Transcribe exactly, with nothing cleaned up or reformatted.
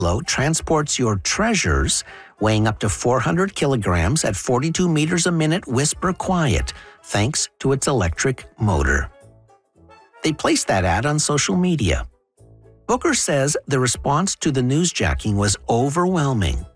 transports your treasures, weighing up to four hundred kilograms at forty-two meters a minute whisper quiet, thanks to its electric motor. They placed that ad on social media. Booker says the response to the newsjacking was overwhelming.